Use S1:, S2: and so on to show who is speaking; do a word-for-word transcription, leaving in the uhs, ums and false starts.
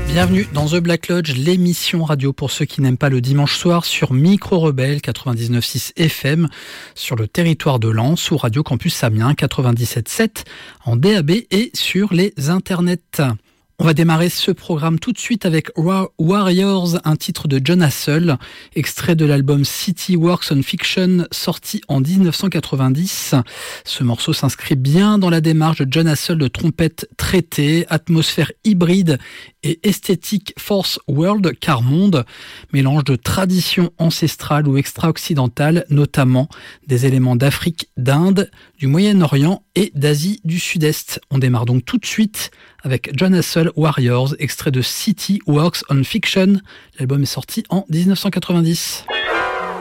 S1: Bienvenue dans The Black Lodge, l'émission radio pour ceux qui n'aiment pas le dimanche soir sur Micro Rebelle quatre-vingt-dix-neuf virgule six F M sur le territoire de Lens ou Radio Campus Amiens quatre-vingt-dix-sept virgule sept en D A B et sur les internets. On va démarrer ce programme tout de suite avec Warriors, un titre de Jon Hassell, extrait de l'album City Works on Fiction, sorti en dix-neuf cent quatre-vingt-dix. Ce morceau s'inscrit bien dans la démarche de Jon Hassell de trompette traitée, atmosphère hybride et esthétique Force World, car monde, mélange de traditions ancestrales ou extra-occidentales, notamment des éléments d'Afrique, d'Inde, du Moyen-Orient et d'Asie du Sud-Est. On démarre donc tout de suite avec Jon Hassell Warriors, extrait de City Works on Fiction. L'album est sorti en dix-neuf cent quatre-vingt-dix.